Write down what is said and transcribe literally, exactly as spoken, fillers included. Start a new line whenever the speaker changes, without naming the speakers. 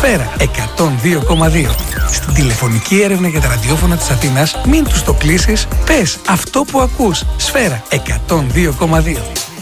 Σφαίρα εκατόν δύο κόμμα δύο. Στην τηλεφωνική έρευνα για τα ραδιόφωνα της Αθήνας, μην τους το κλείσεις, πες αυτό που ακούς. Σφαίρα εκατόν δύο κόμμα δύο.